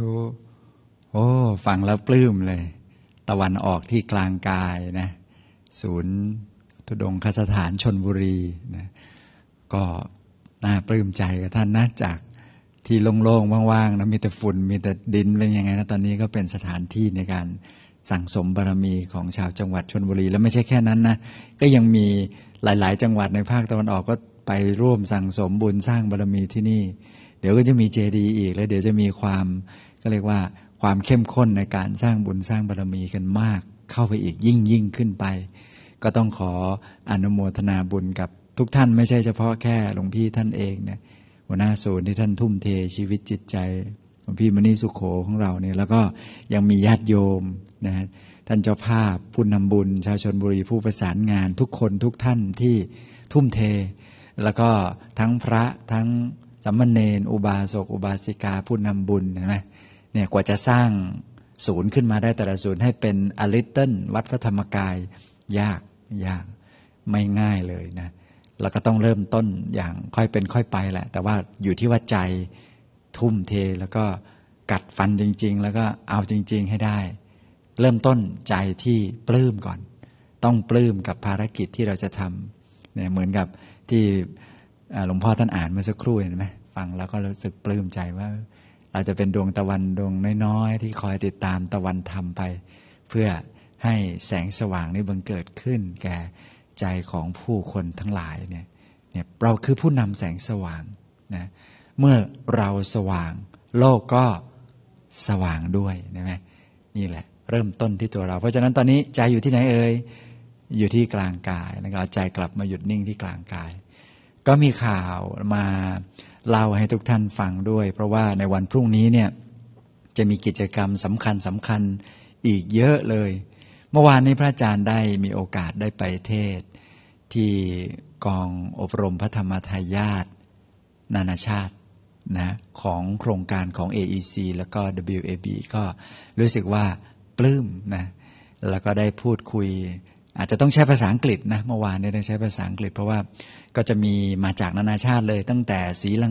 ธุโอ้ฟังแล้วปลื้มเลยตะวันออกที่กลางกายนะศูนย์ธุดงคสถานชลบุรีนะก็น่าปลื้มใจกับท่านนะจากที่โล่งๆว่างๆนะมีแต่ฝุ่นมีแต่ดินเป็นยังไงนะตอนนี้ก็เป็นสถานที่ในการสั่งสมบารมีของชาวจังหวัดชลบุรีแล้วไม่ใช่แค่นั้นนะก็ยังมีหลายๆจังหวัดในภาคตะวันออกก็ไปร่วมสั่งสมบุญสร้างบารมีที่นี่เดี๋ยวก็จะมีเจดีย์อีกแล้วเดี๋ยวจะมีความก็เรียกว่าความเข้มข้นในการสร้างบุญสร้างบารมีกันมากเข้าไปอีกยิ่งขึ้นไปก็ต้องขออนุโมทนาบุญกับทุกท่านไม่ใช่เฉพาะแค่หลวงพี่ท่านเองนะหัวหน้าศูนย์ที่ท่านทุ่มเทชีวิตจิตใจหลวงพี่มณีสุโขของเราเนี่ยแล้วก็ยังมีญาติโยมนะท่านเจ้าภาพผู้นำบุญชาวชลบุรีผู้ประสานงานทุกคนทุกท่านที่ทุ่มเทแล้วก็ทั้งพระทั้งสามเณรอุบาสกอุบาสิกาผู้นำบุญเห็นไหมเนี่ยกว่าจะสร้างศูนย์ขึ้นมาได้แต่ละศูนย์ให้เป็นอลิตเติ้ลวัดพระธรรมกายยากไม่ง่ายเลยนะแล้วก็ต้องเริ่มต้นอย่างค่อยเป็นค่อยไปแหละแต่ว่าอยู่ที่ว่าใจทุ่มเทแล้วก็กัดฟันจริงๆแล้วก็เอาจริงๆให้ได้เริ่มต้นใจที่ปลื้มก่อนต้องปลื้มกับภารกิจที่เราจะทำเนี่ยเหมือนกับที่หลวงพ่อท่านอ่านเมื่อสักครู่เห็นไหมฟังแล้วก็รู้สึกปลื้มใจว่าเราจะเป็นดวงตะวันดวงน้อยๆที่คอยติดตามตะวันธรรมไปเพื่อให้แสงสว่างนี้บังเกิดขึ้นแก่ใจของผู้คนทั้งหลายเนี่ยเราคือผู้นำแสงสว่างนะเมื่อเราสว่างโลกก็สว่างด้วยนะไหมนี่แหละเริ่มต้นที่ตัวเราเพราะฉะนั้นตอนนี้ใจอยู่ที่ไหนเอ่ยอยู่ที่กลางกายแล้วก็เอาใจกลับมาหยุดนิ่งที่กลางกายก็มีข่าวมาเล่าให้ทุกท่านฟังด้วยเพราะว่าในวันพรุ่งนี้เนี่ยจะมีกิจกรรมสำคัญอีกเยอะเลยเมื่อวานนี้พระอาจารย์ได้มีโอกาสได้ไปเทศที่กองอบรมพระธรรมทายาทนานาชาตินะของโครงการของ AEC แล้วก็ WAB ก็รู้สึกว่าปลื้มนะแล้วก็ได้พูดคุยอาจจะต้องใช้ภาษาอังกฤษนะเมื่อวานนี้ต้องใช้ภาษาอังกฤษเพราะว่าก็จะมีมาจากนานาชาติเลยตั้งแต่ศรีลัง